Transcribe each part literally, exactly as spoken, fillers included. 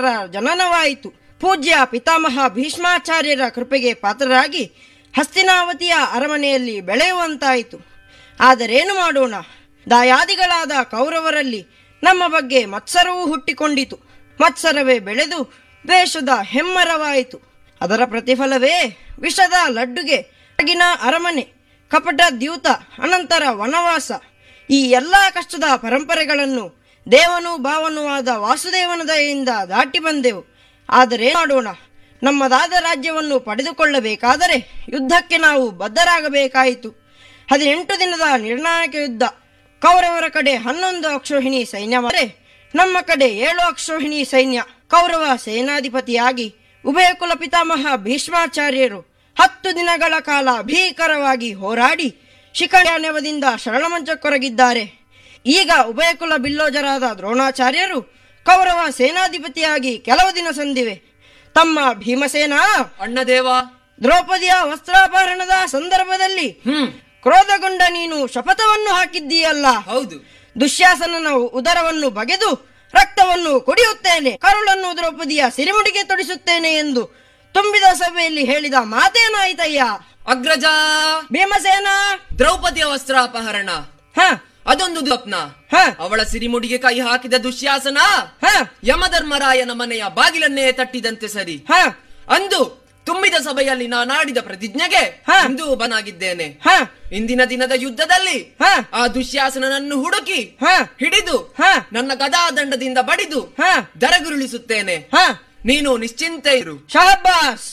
ಕುಮಾರರ ಜನನವಾಯಿತು. ಪೂಜ್ಯ ಪಿತಾಮಹ ಭೀಷ್ಮಾಚಾರ್ಯರ ಕೃಪೆಗೆ ಪಾತ್ರರಾಗಿ ಹಸ್ತಿನಾವತಿಯ ಅರಮನೆಯಲ್ಲಿ ಬೆಳೆಯುವಂತಾಯಿತು. ಆದರೇನು ಮಾಡೋಣ, ದಾಯಾದಿಗಳಾದ ಕೌರವರಲ್ಲಿ ನಮ್ಮ ಬಗ್ಗೆ ಮತ್ಸರವೂ ಹುಟ್ಟಿಕೊಂಡಿತು. ಮತ್ಸರವೇ ಬೆಳೆದು ದ್ವೇಷದ ಹೆಮ್ಮರವಾಯಿತು. ಅದರ ಪ್ರತಿಫಲವೇ ವಿಷದ ಲಡ್ಡುಗೆ ಆಗಿನ ಅರಮನೆ, ಕಪಟ ದ್ಯೂತ, ಅನಂತರ ವನವಾಸ. ಈ ಎಲ್ಲ ಕಷ್ಟದ ಪರಂಪರೆಗಳನ್ನು ದೇವನೂ ಭಾವನೂ ಆದ ವಾಸುದೇವನ ದಯೆಯಿಂದ ದಾಟಿ ಬಂದೆವು. ಆದರೆ ಮಾಡೋಣ, ನಮ್ಮದಾದ ರಾಜ್ಯವನ್ನು ಪಡೆದುಕೊಳ್ಳಬೇಕಾದರೆ ಯುದ್ಧಕ್ಕೆ ನಾವು ಬದ್ಧರಾಗಬೇಕಾಯಿತು. ಹದಿನೆಂಟು ದಿನದ ನಿರ್ಣಾಯಕ ಯುದ್ಧ. ಕೌರವರ ಕಡೆ ಹನ್ನೊಂದು ಅಕ್ಷೋಹಿಣಿ ಸೈನ್ಯವಾದರೆ ನಮ್ಮ ಕಡೆ ಏಳು ಅಕ್ಷೋಹಿಣಿ ಸೈನ್ಯ. ಕೌರವ ಸೇನಾಧಿಪತಿಯಾಗಿ ಉಭಯ ಕುಲ ಪಿತಾಮಹ ಭೀಷ್ಮಾಚಾರ್ಯರು ಹತ್ತು ದಿನಗಳ ಕಾಲ ಭೀಕರವಾಗಿ ಹೋರಾಡಿ ಶಿಖಂಡಿಯ ನೆವದಿಂದ ಶರಣಮಂಚಕ್ಕೊರಗಿದ್ದಾರೆ. ಈಗ ಉಭಯ ಕುಲ ಬಿಲ್ಲೋಜರಾದ ದ್ರೋಣಾಚಾರ್ಯರು ಕೌರವ ಸೇನಾಧಿಪತಿಯಾಗಿ ಕೆಲವು ದಿನ ಸಂದಿವೆ. ತಮ್ಮ ಭೀಮಸೇನ ಅಣ್ಣದೇವ, ದ್ರೌಪದಿಯ ವಸ್ತ್ರಾಪಹರಣದ ಸಂದರ್ಭದಲ್ಲಿ ಕ್ರೋಧಗೊಂಡ ನೀನು ಶಪಥವನ್ನು ಹಾಕಿದ್ದೀಯಲ್ಲ. ಹೌದು. ದುಶ್ಯಾಸನನ ಉದರವನ್ನು ಬಗೆದು ರಕ್ತವನ್ನು ಕುಡಿಯುತ್ತೇನೆ, ಕರುಳನ್ನು ದ್ರೌಪದಿಯ ಸಿರಿಮುಡಿಗೆ ತೊಡಿಸುತ್ತೇನೆ ಎಂದು ತುಂಬಿದ ಸಭೆಯಲ್ಲಿ ಹೇಳಿದ ಮಾತೇನಾಯ್ತಯ್ಯ? ಅಗ್ರಜ, ಭೀಮಸೇನ, ದ್ರೌಪದಿಯ ವಸ್ತ್ರಾಪಹರಣ ಹ ಅದೊಂದು ಸ್ವಪ್ನ. ಅವಳ ಸಿರಿಮುಡಿಗೆ ಕೈ ಹಾಕಿದ ದುಶ್ಯಾಸನ ಯಮಧರ್ಮರಾಯನ ಮನೆಯ ಬಾಗಿಲನ್ನೇ ತಟ್ಟಿದಂತೆ ಸರಿ. ಅಂದು ತುಂಬಿದ ಸಭೆಯಲ್ಲಿ ನಾನಾಡಿದ ಪ್ರತಿಜ್ಞೆಗೆ ಇಂದು ಬನಾಗಿದ್ದೇನೆ. ಇಂದಿನ ದಿನದ ಯುದ್ಧದಲ್ಲಿ ಆ ದುಶ್ಯಾಸನನನ್ನು ಹುಡುಕಿ ಹಿಡಿದು ನನ್ನ ಗದಾದಂಡದಿಂದ ಬಡಿದು ದರಗುರುಳಿಸುತ್ತೇನೆ. ನೀನು ನಿಶ್ಚಿಂತೆ ಇರು. ಶಹಬ್ಬಾಸ್.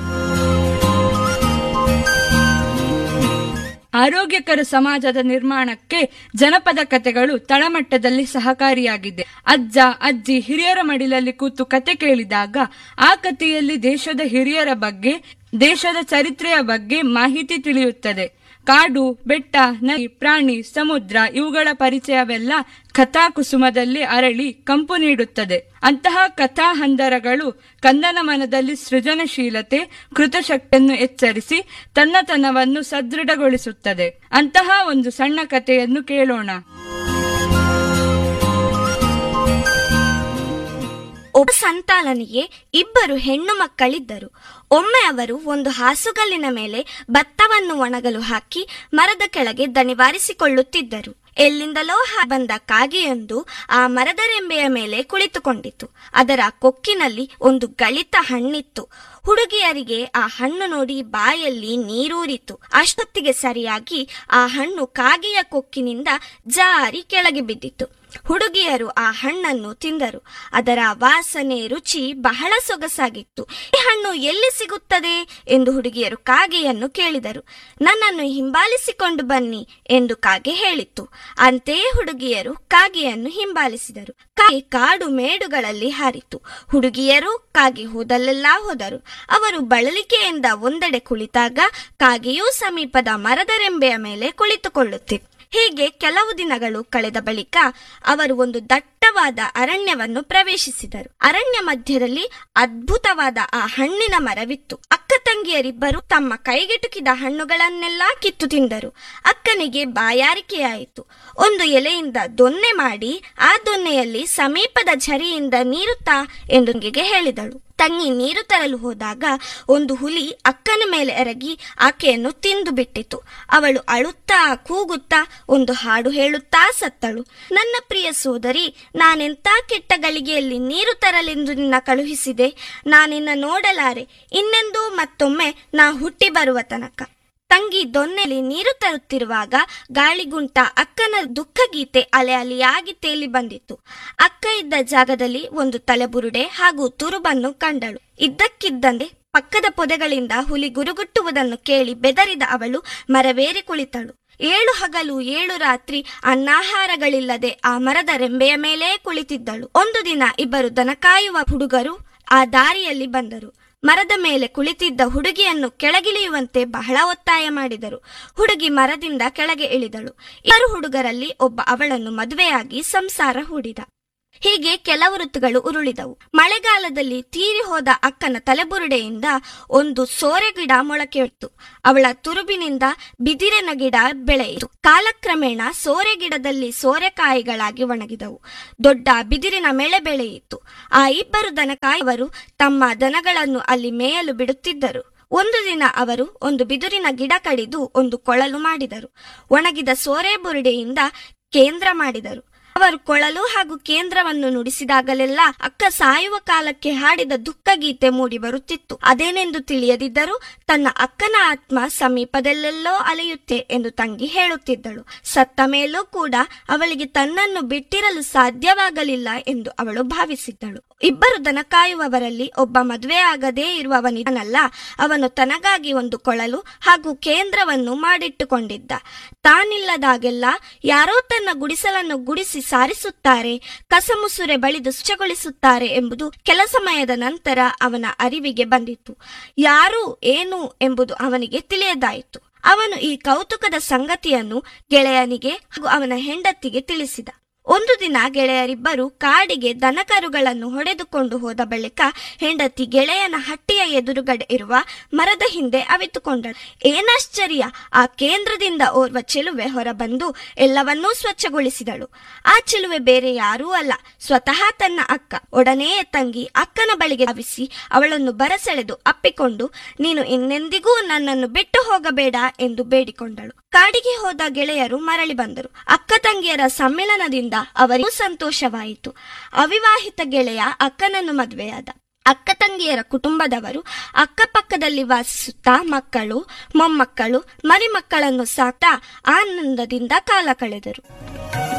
ಆರೋಗ್ಯಕರ ಸಮಾಜದ ನಿರ್ಮಾಣಕ್ಕೆ ಜನಪದ ಕಥೆಗಳು ತಳಮಟ್ಟದಲ್ಲಿ ಸಹಕಾರಿಯಾಗಿದೆ. ಅಜ್ಜ ಅಜ್ಜಿ ಹಿರಿಯರ ಮಡಿಲಲ್ಲಿ ಕೂತು ಕತೆ ಕೇಳಿದಾಗ ಆ ಕಥೆಯಲ್ಲಿ ದೇಶದ ಹಿರಿಯರ ಬಗ್ಗೆ, ದೇಶದ ಚರಿತ್ರೆಯ ಬಗ್ಗೆ ಮಾಹಿತಿ ತಿಳಿಯುತ್ತದೆ. ಕಾಡು, ಬೆಟ್ಟ, ನದಿ, ಪ್ರಾಣಿ, ಸಮುದ್ರ ಇವುಗಳ ಪರಿಚಯವೆಲ್ಲ ಕಥಾ ಕುಸುಮದಲ್ಲಿ ಅರಳಿ ಕಂಪು ನೀಡುತ್ತದೆ. ಅಂತಹ ಕಥಾ ಹಂದರಗಳು ಕಂದನ ಮನದಲ್ಲಿ ಸೃಜನಶೀಲತೆ, ಕೃತಶಕ್ತಿಯನ್ನು ಎಚ್ಚರಿಸಿ ತನ್ನತನವನ್ನು ಸದೃಢಗೊಳಿಸುತ್ತದೆ. ಅಂತಹ ಒಂದು ಸಣ್ಣ ಕಥೆಯನ್ನು ಕೇಳೋಣ. ಒಬ್ಬ ಸಂತಾಲನಿಗೆ ಇಬ್ಬರು ಹೆಣ್ಣು ಮಕ್ಕಳಿದ್ದರು. ಒಮ್ಮೆ ಅವರು ಒಂದು ಹಾಸುಗಲ್ಲಿನ ಮೇಲೆ ಭತ್ತವನ್ನು ಒಣಗಲು ಹಾಕಿ ಮರದ ಕೆಳಗೆ ದಣಿವಾರಿಸಿಕೊಳ್ಳುತ್ತಿದ್ದರು. ಎಲ್ಲಿಂದಲೋ ಬಂದ ಕಾಗೆಯೊಂದು ಆ ಮರದ ರೆಂಬೆಯ ಮೇಲೆ ಕುಳಿತುಕೊಂಡಿತು. ಅದರ ಕೊಕ್ಕಿನಲ್ಲಿ ಒಂದು ಗಳಿತ ಹಣ್ಣಿತ್ತು. ಹುಡುಗಿಯರಿಗೆ ಆ ಹಣ್ಣು ನೋಡಿ ಬಾಯಲ್ಲಿ ನೀರೂರಿತು. ಅಷ್ಟೊತ್ತಿಗೆ ಸರಿಯಾಗಿ ಆ ಹಣ್ಣು ಕಾಗೆಯ ಕೊಕ್ಕಿನಿಂದ ಜಾರಿ ಕೆಳಗೆ ಬಿದ್ದಿತು. ಹುಡುಗಿಯರು ಆ ಹಣ್ಣನ್ನು ತಿಂದರು. ಅದರ ವಾಸನೆ, ರುಚಿ ಬಹಳ ಸೊಗಸಾಗಿತ್ತು. ಈ ಹಣ್ಣು ಎಲ್ಲಿ ಸಿಗುತ್ತದೆ ಎಂದು ಹುಡುಗಿಯರು ಕಾಗೆಯನ್ನು ಕೇಳಿದರು. ನನ್ನನ್ನು ಹಿಂಬಾಲಿಸಿಕೊಂಡು ಬನ್ನಿ ಎಂದು ಕಾಗೆ ಹೇಳಿತ್ತು. ಅಂತೆಯೇ ಹುಡುಗಿಯರು ಕಾಗೆಯನ್ನು ಹಿಂಬಾಲಿಸಿದರು. ಕಾಗೆ ಕಾಡು ಮೇಡುಗಳಲ್ಲಿ ಹಾರಿತು. ಹುಡುಗಿಯರು ಕಾಗೆ ಹೋದಲ್ಲೆಲ್ಲಾ ಹೋದರು. ಅವರು ಬಳಲಿಕೆಯಿಂದ ಒಂದೆಡೆ ಕುಳಿತಾಗ ಕಾಗೆಯೂ ಸಮೀಪದ ಮರದ ರೆಂಬೆಯ ಮೇಲೆ ಕುಳಿತುಕೊಳ್ಳುತ್ತಿತ್ತು. ಹೀಗೆ ಕೆಲವು ದಿನಗಳು ಕಳೆದ ಬಳಿಕ ಅವರು ಒಂದು ದಟ್ಟವಾದ ಅರಣ್ಯವನ್ನು ಪ್ರವೇಶಿಸಿದರು. ಅರಣ್ಯ ಮಧ್ಯದಲ್ಲಿ ಅದ್ಭುತವಾದ ಆ ಹಣ್ಣಿನ ಮರವಿತ್ತು. ಅಕ್ಕ ತಂಗಿಯರಿಬ್ಬರು ತಮ್ಮ ಕೈಗೆಟುಕಿದ ಹಣ್ಣುಗಳನ್ನೆಲ್ಲಾ ಕಿತ್ತು ತಿಂದರು. ಅಕ್ಕನಿಗೆ ಬಾಯಾರಿಕೆಯಾಯಿತು. ಒಂದು ಎಲೆಯಿಂದ ದೊನ್ನೆ ಮಾಡಿ ಆ ದೊನ್ನೆಯಲ್ಲಿ ಸಮೀಪದ ಝರಿಯಿಂದ ನೀರು ತಾ ಎಂದು ತಂಗಿಗೆ ಹೇಳಿದಳು. ತಂಗಿ ನೀರು ತರಲು ಹೋದಾಗ ಒಂದು ಹುಲಿ ಅಕ್ಕನ ಮೇಲೆ ಎರಗಿ ಆಕೆಯನ್ನು ತಿಂದು ಬಿಟ್ಟಿತು. ಅವಳು ಅಳುತ್ತಾ ಕೂಗುತ್ತಾ ಒಂದು ಹಾಡು ಹೇಳುತ್ತಾ ಸತ್ತಳು. ನನ್ನ ಪ್ರಿಯ ಸೋದರಿ, ನಾನೆಂತ ಕೆಟ್ಟ ಗಳಿಗೆಯಲ್ಲಿ ನೀರು ತರಲೆಂದು ನಿನ್ನ ಕಳುಹಿಸಿದೆ. ನಾನಿನ್ನ ನೋಡಲಾರೆ ಇನ್ನೆಂದೂ ಮತ್ತೊಮ್ಮೆ ನಾ ಹುಟ್ಟಿ ಬರುವ ತನಕ. ತಂಗಿ ದೊನ್ನೆಲಿ ನೀರು ತರುತ್ತಿರುವಾಗ ಗಾಳಿಗುಂಟ ಅಕ್ಕನ ದುಃಖ ಗೀತೆ ಅಲೆ ಅಲೆಯಾಗಿ ತೇಲಿ ಬಂದಿತ್ತು. ಅಕ್ಕ ಇದ್ದ ಜಾಗದಲ್ಲಿ ಒಂದು ತಲೆಬುರುಡೆ ಹಾಗೂ ತುರುಬನ್ನು ಕಂಡಳು. ಇದ್ದಕ್ಕಿದ್ದಂತೆ ಪಕ್ಕದ ಪೊದೆಗಳಿಂದ ಹುಲಿ ಗುರುಗುಟ್ಟುವುದನ್ನು ಕೇಳಿ ಬೆದರಿದ ಅವಳು ಮರವೇರಿ ಕುಳಿತಳು. ಏಳು ಹಗಲು ಏಳು ರಾತ್ರಿ ಅನ್ನಾಹಾರಗಳಿಲ್ಲದೆ ಆ ಮರದ ರೆಂಬೆಯ ಮೇಲೇ ಕುಳಿತಿದ್ದಳು. ಒಂದು ದಿನ ಇಬ್ಬರು ದನ ಕಾಯುವ ಹುಡುಗರು ಆ ದಾರಿಯಲ್ಲಿ ಬಂದರು. ಮರದ ಮೇಲೆ ಕುಳಿತಿದ್ದ ಹುಡುಗಿಯನ್ನು ಕೆಳಗಿಳಿಯುವಂತೆ ಬಹಳ ಒತ್ತಾಯ ಮಾಡಿದರು. ಹುಡುಗಿ ಮರದಿಂದ ಕೆಳಗೆ ಇಳಿದಳು. ಇಬ್ಬರು ಹುಡುಗರಲ್ಲಿ ಒಬ್ಬ ಅವಳನ್ನು ಮದುವೆಯಾಗಿ ಸಂಸಾರ ಹೂಡಿದ. ಹೀಗೆ ಕೆಲವು ಋತುಗಳು ಉರುಳಿದವು. ಮಳೆಗಾಲದಲ್ಲಿ ತೀರಿ ಹೋದ ಅಕ್ಕನ ತಲೆಬುರುಡೆಯಿಂದ ಒಂದು ಸೋರೆ ಗಿಡ ಮೊಳಕೆಯಿತ್ತು. ಅವಳ ತುರುಬಿನಿಂದ ಬಿದಿರಿನ ಗಿಡ ಬೆಳೆಯಿತು. ಕಾಲಕ್ರಮೇಣ ಸೋರೆ ಗಿಡದಲ್ಲಿ ಸೋರೆಕಾಯಿಗಳಾಗಿ ಒಣಗಿದವು. ದೊಡ್ಡ ಬಿದಿರಿನ ಮೇಳೆ ಬೆಳೆಯಿತು. ಆ ಇಬ್ಬರು ದನಕಾಯವರು ತಮ್ಮ ದನಗಳನ್ನು ಅಲ್ಲಿ ಮೇಯಲು ಬಿಡುತ್ತಿದ್ದರು. ಒಂದು ದಿನ ಅವರು ಒಂದು ಬಿದಿರಿನ ಗಿಡ ಕಡಿದು ಒಂದು ಕೊಳಲು ಮಾಡಿದರು. ಒಣಗಿದ ಸೋರೆ ಬುರುಡೆಯಿಂದ ಕೇಂದ್ರ ಮಾಡಿದರು. ಅವರು ಕೊಳಲು ಹಾಗೂ ಕೇಂದ್ರವನ್ನು ನುಡಿಸಿದಾಗಲೆಲ್ಲ ಅಕ್ಕ ಸಾಯುವ ಕಾಲಕ್ಕೆ ಹಾಡಿದ ದುಃಖ ಗೀತೆ ಮೂಡಿ ಬರುತ್ತಿತ್ತು. ಅದೇನೆಂದು ತಿಳಿಯದಿದ್ದರೂ ತನ್ನ ಅಕ್ಕನ ಆತ್ಮ ಸಮೀಪದಲ್ಲೆಲ್ಲೋ ಅಲೆಯುತ್ತೆ ಎಂದು ತಂಗಿ ಹೇಳುತ್ತಿದ್ದಳು. ಸತ್ತ ಮೇಲೂ ಕೂಡ ಅವಳಿಗೆ ತನ್ನನ್ನು ಬಿಟ್ಟಿರಲು ಸಾಧ್ಯವಾಗಲಿಲ್ಲ ಎಂದು ಅವಳು ಭಾವಿಸಿದ್ದಳು. ಇಬ್ಬರು ದನ ಕಾಯುವವರಲ್ಲಿ ಒಬ್ಬ ಮದುವೆ ಆಗದೇ ಇರುವವನಿದನಲ್ಲ, ಅವನು ತನಗಾಗಿ ಒಂದು ಕೊಳಲು ಹಾಗೂ ಕೇಂದ್ರವನ್ನು ಮಾಡಿಟ್ಟುಕೊಂಡಿದ್ದ. ತಾನಿಲ್ಲದಾಗೆಲ್ಲ ಯಾರೋ ತನ್ನ ಗುಡಿಸಲನ್ನು ಗುಡಿಸಿ ಸಾರಿಸುತ್ತಾರೆ, ಕಸಮುಸುರೆ ಬಳಿದು ಸ್ವಚ್ಛಗೊಳಿಸುತ್ತಾರೆ ಎಂಬುದು ಕೆಲ ಸಮಯದ ನಂತರ ಅವನ ಅರಿವಿಗೆ ಬಂದಿತ್ತು. ಯಾರು ಏನು ಎಂಬುದು ಅವನಿಗೆ ತಿಳಿಯದಾಯಿತು. ಅವನು ಈ ಕೌತುಕದ ಸಂಗತಿಯನ್ನು ಗೆಳೆಯನಿಗೆ ಹಾಗೂ ಅವನ ಹೆಂಡತಿಗೆ ತಿಳಿಸಿದ. ಒಂದು ದಿನ ಗೆಳೆಯರಿಬ್ಬರು ಕಾಡಿಗೆ ದನಕರುಗಳನ್ನು ಹೊಡೆದುಕೊಂಡು ಹೋದ ಬಳಿಕ ಹೆಂಡತಿ ಗೆಳೆಯನ ಹಟ್ಟಿಯ ಎದುರುಗಡೆ ಇರುವ ಮರದ ಹಿಂದೆ ಅವಿತುಕೊಂಡಳು. ಏನಾಶ್ಚರ್ಯ! ಆ ಕೇಂದ್ರದಿಂದ ಓರ್ವ ಚೆಲುವೆ ಹೊರಬಂದು ಎಲ್ಲವನ್ನೂ ಸ್ವಚ್ಛಗೊಳಿಸಿದಳು. ಆ ಚೆಲುವೆ ಬೇರೆ ಯಾರೂ ಅಲ್ಲ, ಸ್ವತಃ ತನ್ನ ಅಕ್ಕ. ಒಡನೆಯೇ ತಂಗಿ ಅಕ್ಕನ ಬಳಿಗೆ ಧಾವಿಸಿ ಅವಳನ್ನು ಬರಸೆಳೆದು ಅಪ್ಪಿಕೊಂಡು, ನೀನು ಇನ್ನೆಂದಿಗೂ ನನ್ನನ್ನು ಬಿಟ್ಟು ಹೋಗಬೇಡ ಎಂದು ಬೇಡಿಕೊಂಡಳು. ಕಾಡಿಗೆ ಹೋದ ಗೆಳೆಯರು ಮರಳಿ ಬಂದರು. ಅಕ್ಕ ತಂಗಿಯರ ಸಮ್ಮಿಲನದಿಂದ ಅವರಿಗೂ ಸಂತೋಷವಾಯಿತು. ಅವಿವಾಹಿತ ಗೆಳೆಯ ಅಕ್ಕನನ್ನು ಮದುವೆಯಾದ. ಅಕ್ಕ ತಂಗಿಯರ ಕುಟುಂಬದವರು ಅಕ್ಕಪಕ್ಕದಲ್ಲಿ ವಾಸಿಸುತ್ತಾ ಮಕ್ಕಳು, ಮೊಮ್ಮಕ್ಕಳು, ಮರಿಮಕ್ಕಳನ್ನು ಸಾಕ್ತಾ ಆನಂದದಿಂದ ಕಾಲ ಕಳೆದರು.